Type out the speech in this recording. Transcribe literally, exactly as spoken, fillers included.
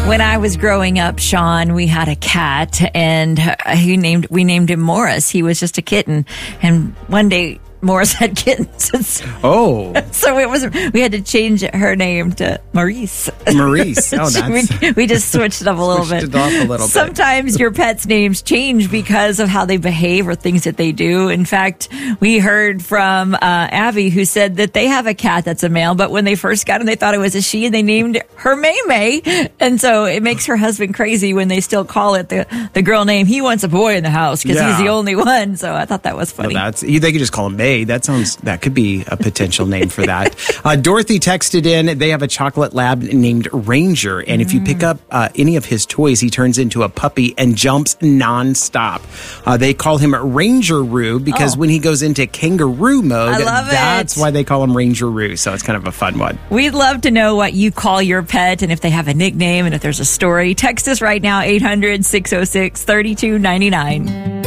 When I was growing up, Sean, we had a cat, and he named we named him Morris. He was just a kitten, and one day Morris had kittens. Oh, so it was we had to change her name to Maurice. Maurice. Oh, that's we, we just switched it up a little switched bit. it off a little bit. Sometimes your pets' names change because of how they behave or things that they do. In fact, we heard from uh, Abby, who said that they have a cat that's a male, but when they first got him, they thought it was a she, and they named her May May. And so it makes her husband crazy when they still call it the the girl name. He wants a boy in the house because Yeah. he's the only one. So I thought that was funny. Well, that's they could just call him May. That sounds that could be a potential name for that. Uh, Dorothy texted in. They have a chocolate lab named Ranger, and if you pick up uh, any of his toys, he turns into a puppy and jumps nonstop. Uh, they call him Ranger-Roo because Oh. when he goes into kangaroo mode, I love that's it. why they call him Ranger-Roo. So it's kind of a fun one. We'd love to know what you call your pet and if they have a nickname and if there's a story. Text us right now, eight hundred, six oh six, three two nine nine.